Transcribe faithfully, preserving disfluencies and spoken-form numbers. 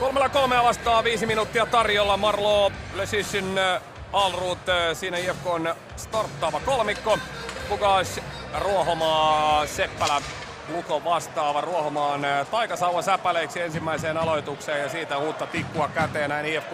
Kolmella kolmea vastaa viisi minuuttia tarjolla. Marlo, Lesissin, Alrut, siinä I F K:n starttaava kolmikko. Pugas, Ruohomaa, Seppälä, Lukon vastaava. Ruohomaan taikasauva säpäleiksi ensimmäiseen aloitukseen ja siitä uutta tikkua käteen näin I F K